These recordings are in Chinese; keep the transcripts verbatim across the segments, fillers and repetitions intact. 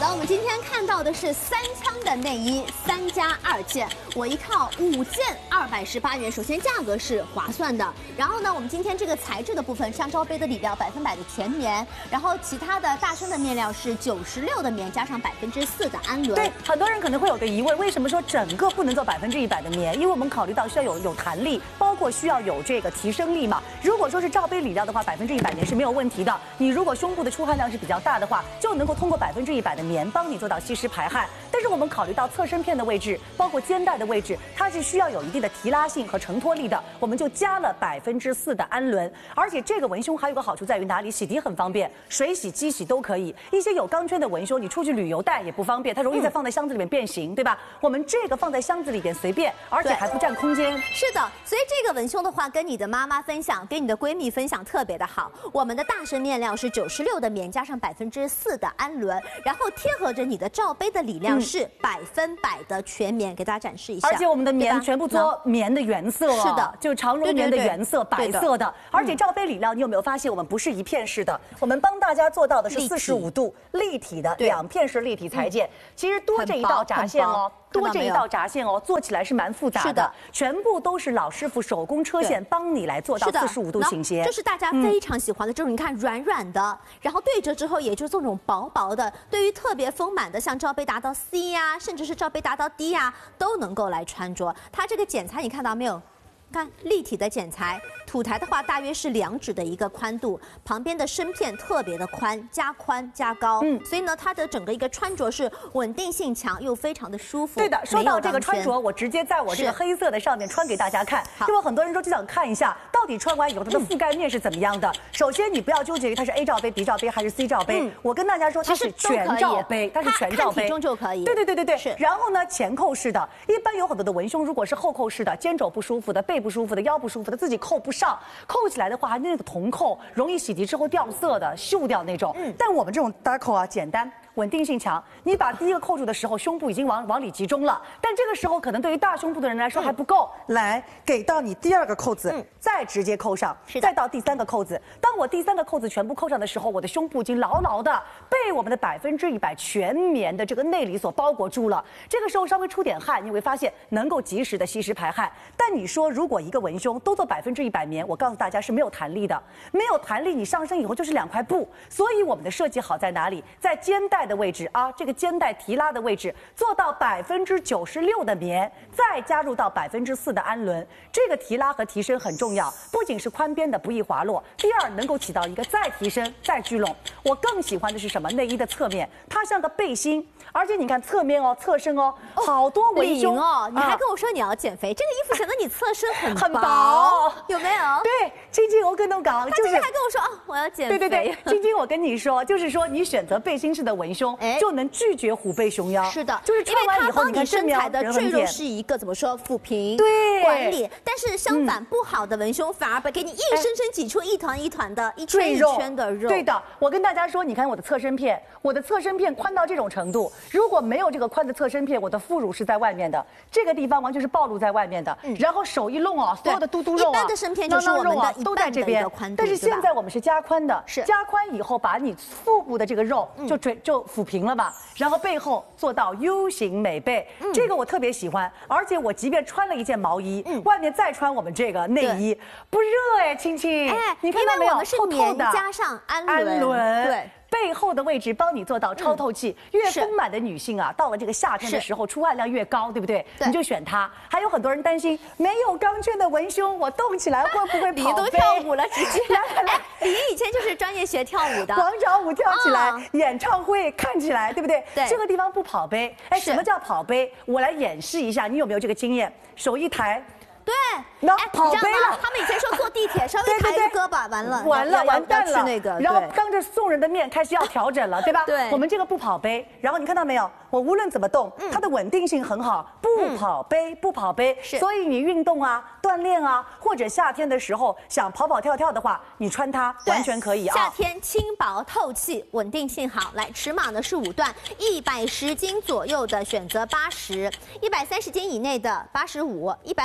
的，我们今天看到的是三枪的内衣，三加二件，我一套五件二百十八元。首先价格是划算的，然后呢，我们今天这个材质的部分，香蕉杯的里料百分百的全棉，然后其他的大身的面料是九十六的棉，加上百分之四的氨纶。 对，很多人可能会有个疑问，为什么说整个不能做百分之一百的棉？因为我们考虑到需要有有弹力，包括需要有这个提升力嘛。如果说是罩杯里料的话，百分之一百棉是没有问题的。你如果胸部的出汗量是比较大的话，就能够通过百分之一百的棉帮你做到吸湿排汗。但是我们考虑到侧身片的位置，包括肩带的位置，它是需要有一定的提拉性和承托力的，我们就加了百分之四的氨纶。而且这个文胸还有个好处在于哪里？洗涤很方便，水洗、机洗都可以。一些有钢圈的文胸，你出去旅游带也不方便，它容易再放在箱子里面变形，对吧？我们这个放在箱子里边随便，而且还不占空间。 是的，所以这个文胸的话，跟你的妈妈分享，跟你的闺蜜分享特别的好。我们的大身面料是九十六的棉，加上百分之四的氨纶，然后贴合着你的罩杯的里料是百分百的全棉，给大家展示一下。 而且我们的棉全部做棉的原色、哦， 是的， 就长绒棉的原色，白色的。而且罩杯里料，你有没有发现我们不是一片式的？我们帮大家做到的是四十五度立体的两片式立体裁剪。其实多这一道闸线哦。多这一道闸线哦，做起来是蛮复杂的，是的，全部都是老师傅手工车线帮你来做到四十五度倾斜， 这是大家非常喜欢的这种，你看软软的，然后对折之后也就这种薄薄的，对于特别丰满的，像罩杯达到 C 呀、啊，甚至是罩杯达到 D 呀、啊，都能够来穿着。它这个剪裁你看到没有？看立体的剪裁，土台的话大约是两指的一个宽度，旁边的身片特别的宽，加宽加高，嗯，所以呢，它的整个一个穿着是稳定性强，又非常的舒服。 对的，说到这个穿着，我直接在我这个黑色的上面穿给大家看，因为很多人都就想看一下，到底穿完以后它的覆盖面是怎么样的。嗯、首先，你不要纠结于它是 A 罩杯、B 罩杯还是 C 罩杯，嗯、我跟大家说，它是全罩杯，它是全罩杯， 体重就可以。 对对对对对，是。然后呢，前扣式的，一般有很多的文胸，如果是后扣式的，肩肘不舒服的，背不舒服的，腰不舒服的，自己扣不上，扣起来的话，那个铜扣容易洗涤之后掉色的，锈掉那种。嗯，但我们这种搭扣啊，简单。稳定性强，你把第一个扣住的时候，胸部已经往往里集中了，但这个时候可能对于大胸部的人来说还不够。嗯、来，给到你第二个扣子，嗯、再直接扣上，再到第三个扣子。当我第三个扣子全部扣上的时候，我的胸部已经牢牢的被我们的百分之一百全棉的这个内里所包裹住了。这个时候稍微出点汗，你会发现能够及时的吸湿排汗。但你说如果一个文胸都做百分之一百棉，我告诉大家是没有弹力的，没有弹力，你上身以后就是两块布。所以我们的设计好在哪里？在肩带的位置啊，这个肩带提拉的位置做到百分之九十六的棉，再加入到百分之四的氨纶，这个提拉和提升很重要，不仅是宽边的不易滑落，第二能够起到一个再提升再聚拢。我更喜欢的是什么？内衣的侧面，它像个背心，而且你看侧面哦，侧身哦，哦好多文胸哦。你还跟我说你要减肥，啊、这个衣服显得你侧身很很薄， 有没有？ 对，晶晶我跟侬讲， 就是还跟我说啊，我要减肥。 对对对，晶晶我跟你说，就是说你选择背心式的文胸。就能拒绝虎背熊腰， 是的， 就是穿完以后，你看身材的赘肉是一个怎么说抚平对管理，但是相反、嗯、不好的文胸反而把给你硬生生挤出一团一团的、一圈一圈的肉。 对的，我跟大家说，你看我的侧身片，我的侧身片宽到这种程度，如果没有这个宽的侧身片，我的副乳是在外面的，这个地方完全是暴露在外面的。嗯、然后手一弄啊，所有的嘟嘟肉啊， 一般的身片就是我们的都在这边，但是现在我们是加宽的， 是加宽以后把你腹部的这个肉就追、嗯、就抚平了吧，然后背后做到 U 型美背，嗯、这个我特别喜欢，而且我即便穿了一件毛衣，嗯、外面再穿我们这个内衣，不热哎，青青， 哎， 你看到没有？ 因为我们是棉加上氨纶， 对。 背后的位置帮你做到超透气，嗯、越丰满的女性啊，到了这个夏天的时候，出汗量越高，对不对？ 对， 你就选它。还有很多人担心没有钢圈的文胸，我动起来会不会跑飞？ 李都跳舞了，直接来来来，李以前就是专业学跳舞的， 广场舞跳起来，哦、演唱会看起来，对不对？ 对， 这个地方不跑杯，哎，什么叫跑杯？我来演示一下，你有没有这个经验？手一抬。 对， 然后跑杯了。 他们以前说坐地铁稍微抬个胳膊，完了， 完了，完蛋了。 那个， 然后当着众人的面开始要调整了，对吧？ 对， 我们这个不跑杯，然后你看到没有？我无论怎么动，它的稳定性很好，不跑杯，不跑杯。 是， 所以你运动啊、锻炼啊，或者夏天的时候想跑跑跳跳的话，你穿它完全可以啊。 夏天轻薄透气，稳定性好。来，尺码呢是五段，一百十斤左右的选择八十，一百三十斤以内的八十五，一百五十斤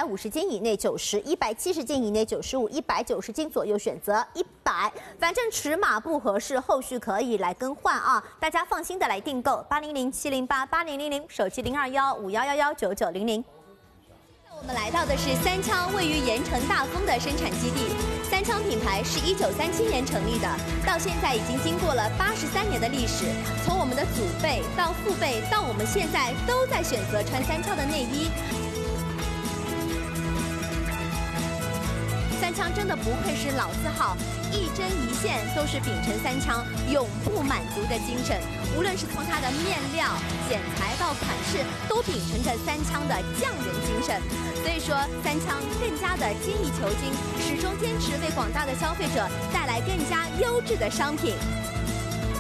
斤以内九十，一百七十斤以内九十五，一百九十斤左右选择一百。反正尺码不合适，后续可以来更换啊，大家放心的来订购八零零七零八八零零零，手机零二幺五幺幺幺九九零零。我们来到的是三枪位于盐城大丰的生产基地。三枪品牌是一九三七年成立的，到现在已经经过了八十三年的历史。从我们的祖辈到父辈到我们现在，都在选择穿三枪的内衣。三枪真的不愧是老字号，一针一线都是秉承三枪永不满足的精神。无论是从它的面料、剪裁到款式，都秉承着三枪的匠人精神。所以说，三枪更加的精益求精，始终坚持为广大的消费者带来更加优质的商品。